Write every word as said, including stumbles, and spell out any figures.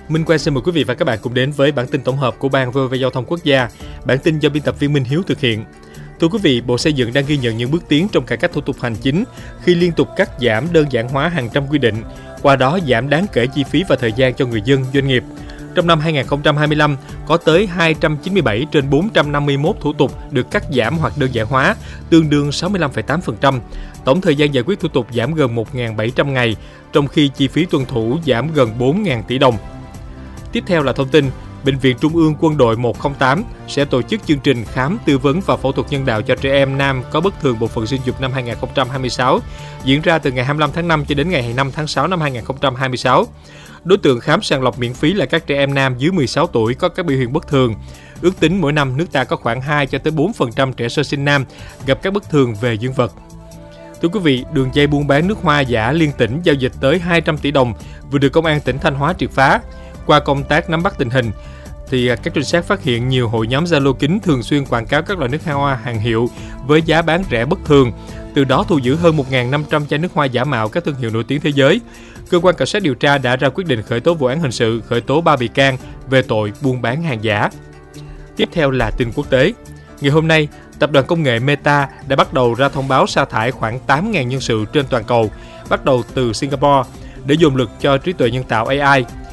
Minh Quang xin mời quý vị và các bạn cùng đến với bản tin tổng hợp của Ban vê o vê Giao thông Quốc gia. Bản tin do biên tập viên Minh Hiếu thực hiện. Thưa quý vị, Bộ Xây dựng đang ghi nhận những bước tiến trong cải cách thủ tục hành chính khi liên tục cắt giảm đơn giản hóa hàng trăm quy định, qua đó giảm đáng kể chi phí và thời gian cho người dân, doanh nghiệp. Trong năm hai không hai lăm, có tới hai trăm chín mươi bảy trên bốn trăm năm mươi mốt thủ tục được cắt giảm hoặc đơn giản hóa, tương đương sáu mươi lăm phẩy tám phần trăm. Tổng thời gian giải quyết thủ tục giảm gần một nghìn bảy trăm ngày, trong khi chi phí tuân thủ giảm gần bốn nghìn tỷ đồng. Tiếp theo là thông tin, Bệnh viện Trung ương Quân đội một không tám sẽ tổ chức chương trình khám, tư vấn và phẫu thuật nhân đạo cho trẻ em nam có bất thường bộ phận sinh dục năm hai không hai sáu, diễn ra từ ngày hai mươi lăm tháng năm cho đến ngày hai mươi lăm tháng sáu năm hai không hai sáu. Đối tượng khám sàng lọc miễn phí là các trẻ em nam dưới mười sáu tuổi có các biểu hiện bất thường. Ước tính mỗi năm nước ta có khoảng hai cho tới bốn phần trăm trẻ sơ sinh nam gặp các bất thường về dương vật. Thưa quý vị, đường dây buôn bán nước hoa giả liên tỉnh giao dịch tới hai trăm tỷ đồng vừa được Công an tỉnh Thanh Hóa triệt phá. Qua công tác nắm bắt tình hình, thì các trinh sát phát hiện nhiều hội nhóm Zalo kín thường xuyên quảng cáo các loại nước hoa hàng hiệu với giá bán rẻ bất thường. Từ đó thu giữ hơn một nghìn năm trăm chai nước hoa giả mạo các thương hiệu nổi tiếng thế giới. Cơ quan cảnh sát điều tra đã ra quyết định khởi tố vụ án hình sự, khởi tố ba bị can về tội buôn bán hàng giả. Tiếp theo là tin quốc tế. Ngày hôm nay, tập đoàn công nghệ Meta đã bắt đầu ra thông báo sa thải khoảng tám nghìn nhân sự trên toàn cầu, bắt đầu từ Singapore, để dồn lực cho trí tuệ nhân tạo a i.